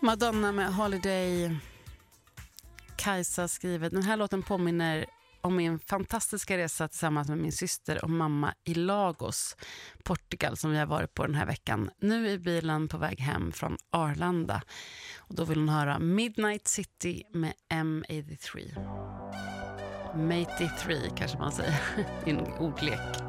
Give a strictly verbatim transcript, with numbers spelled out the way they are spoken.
Madonna med Holiday. Kajsa skriver, den här låten påminner om min fantastiska resa tillsammans med min syster och mamma i Lagos, Portugal, som vi har varit på den här veckan. Nu är bilen på väg hem från Arlanda. Och då vill hon höra Midnight City med M åttiotre. M åttiotre kanske man säger i en ordlek.